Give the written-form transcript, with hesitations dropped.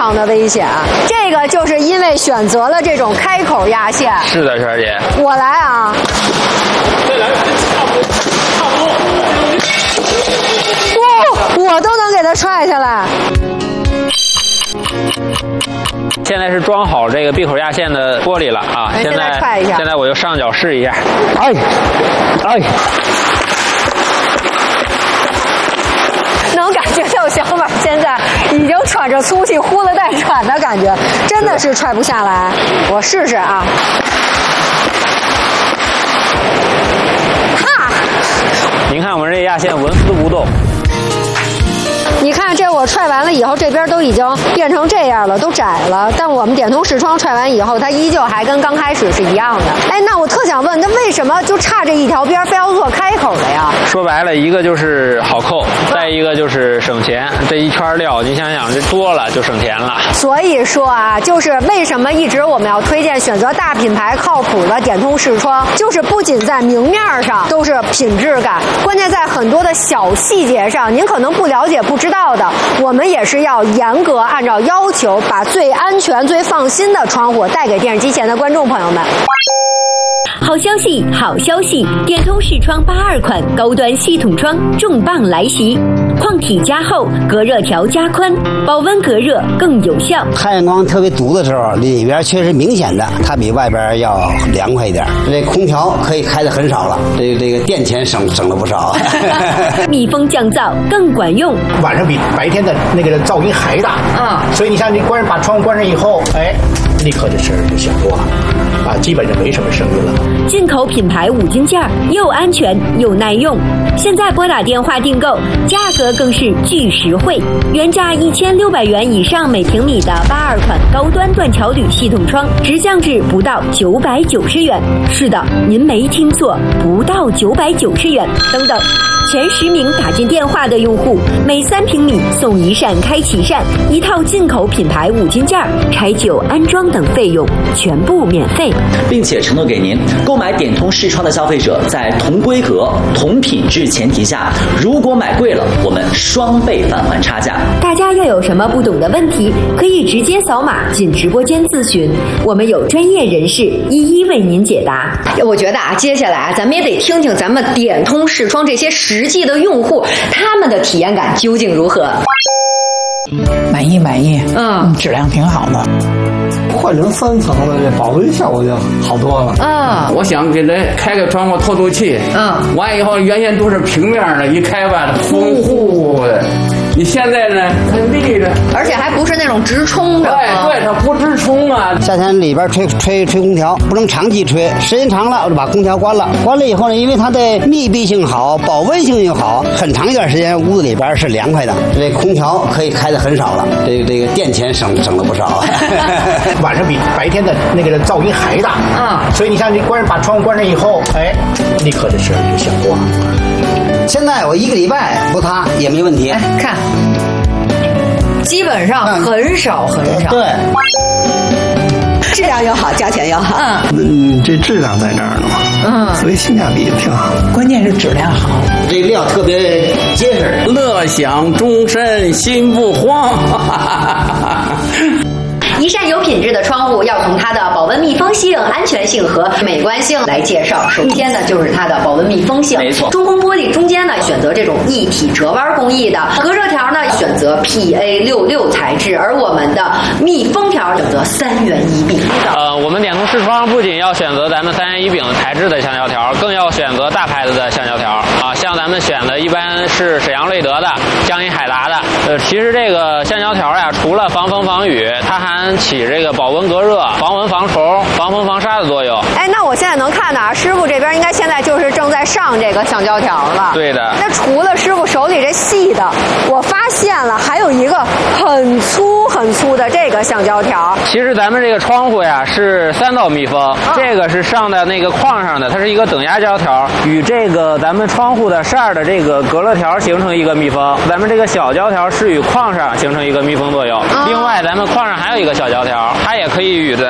常的危险。这个就是因为选择了这种开口压线。 是的，璇姐。 我来啊。 再来，差不多。 哇，我都能给它踹下来。 现在是装好这个闭口压线的玻璃了啊！ 现在踹一下。 现在我就上脚试一下。 哎。 能感觉到小马现在已经喘着粗气、呼了带喘的感觉，真的是踹不下来。我试试啊。哈！ 您看我们这压线纹丝不动。 你看这我踹完了以后，这边都已经变成这样了，都窄了。但我们点通视窗踹完以后，它依旧还跟刚开始是一样的。哎，那我特想问，那为什么就差这一条边非要做开口的呀？ 说白了，一个就是好扣，再一个就是省钱。这一圈料，你想想，这多了就省钱了。 所以说啊，就是为什么一直我们要推荐选择大品牌靠谱的点通视窗，就是不仅在明面上都是品质感，关键在很多的小细节上，您可能不了解、不知道的，我们也是要严格按照要求，把最安全、最放心的窗户带给电视机前的观众朋友们。 好消息，好消息！点通视窗82款高端系统窗重磅来袭，矿体加厚，隔热条加宽，保温隔热更有效。 太阳光特别毒的时候，里边确实明显的它比外边要凉快一点。这空调可以开的很少了，这个电钱省了不少。 密封降噪更管用， 晚上比白天的那个噪音还大。所以你像你把窗户关上以后，哎，立刻这声就小多了。基本上没什么声音了。 进口品牌5金件，又安全又耐用。现在拨打电话订购，价格更是巨实惠，原价1600元以上每平米的82款高端断桥铝系统窗，直降至不到990元。是的，您没听错，不到990元。等等，前10名打进电话的用户，每3平米送1扇开启扇，1套进口品牌5金件，拆旧安装等费用全部免费。 并且承诺给您，购买点通视窗的消费者，在同规格、同品质前提下，如果买贵了，我们双倍返还差价。 大家要有什么不懂的问题，可以直接扫码进直播间咨询，我们有专业人士一一为您解答。 我觉得啊，接下来咱们也得听听咱们点通视窗这些实际的用户，他们的体验感究竟如何？ 满意，质量挺好的。 换成3层的，这保温效果就好多了。 我想给它开个窗户透透气。完以后原先都是平面的，一开吧风呼的。你现在呢，它立着， 而且还不是那种直冲的。 对，它不直冲啊。 夏天里边吹空调，不能长期吹，时间长了我就把空调关了。关了以后呢，因为它的密闭性好，保温性又好，很长一段时间屋子里边是凉快的。这空调可以开的很少了，这个电钱省了不少。 晚上比白天的那个噪音还大。所以你像你把窗户关上以后，哎，立刻这声就小多了。 现在我1个礼拜不擦也没问题。 看，基本上很少。 对， 质量又好，价钱又好。 这质量在这儿呢嘛。所以性价比挺好。 关键是质量好， 这料特别结实。 乐享终身心不慌。 一扇有品质的窗户要从它的保温密封性、安全性和美观性来介绍。首先呢，就是它的保温密封性。 没错， 中空玻璃中间呢选择这种一体折弯工艺的，隔热条呢选择 PA66 材质，而我们的密封条选择3元一柄。 我们点通视窗不仅要选择咱们3元一柄材质的橡胶条，更要选择大牌子的橡胶条啊。像咱们选的一般是沈阳瑞德的、江阴海达的。其实这个橡胶条呀，除了防风防雨，它还起这个保温隔热、防蚊防虫、防风防沙的作用。 哎，那我现在能看到啊，师傅这边应该现在就是正在上这个橡胶条了。 对的。 那除了师傅手里这细的，我发现了还有一个很粗的这个橡胶条。 其实咱们这个窗户呀是3道密封，这个是上的那个框上的，它是一个等压胶条，与这个咱们窗户的扇的这个隔热条形成一个密封。咱们这个小胶条是与框上形成一个密封作用。另外，咱们框上还有一个小胶条，它也可以与